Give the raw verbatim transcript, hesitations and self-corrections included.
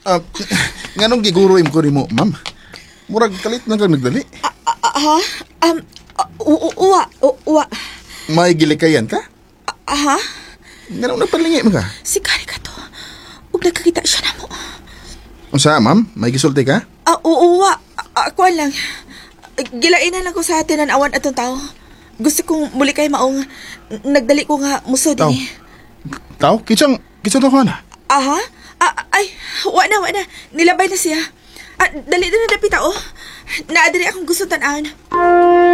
Ah, nganong giguruim ko nimo, ma'am? Murag kalit na kang nagdali. Ah, ah, ha? Um, ah, u- u- uwa, u- uwa. May gilikayan ka? Ah, ha? Nganong napalingi mo ka? Si Kari ka to. Huwag nagkakita siya na mo. Unsa, ma'am? May gisulti ka? Ah, u- uwa. Ah, ako lang. Gilainan lang ko sa atin ang awan atong tao. Gusto kong muli kay maong nagdali ko nga muso Tao. din eh. Tao? Kitsang, kitsang ako na. Aha? Ah, ay, wa na, wa na. Nilabay na siya. Ah, dali na na dapita, oh. Naadari akong gusto tanaan.